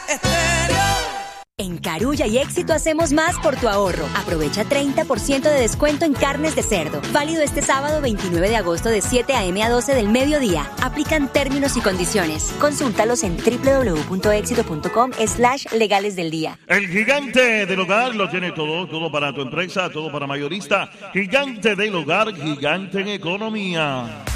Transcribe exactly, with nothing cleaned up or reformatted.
En Carulla y Éxito hacemos más por tu ahorro. Aprovecha treinta por ciento de descuento en carnes de cerdo. Válido este sábado veintinueve de agosto de siete a eme a doce del mediodía. Aplican términos y condiciones. Consúltalos en doble u doble u doble u punto éxito punto com slash legales del día. El gigante del hogar lo tiene todo, todo para tu empresa, todo para mayorista. Gigante del hogar, gigante en economía.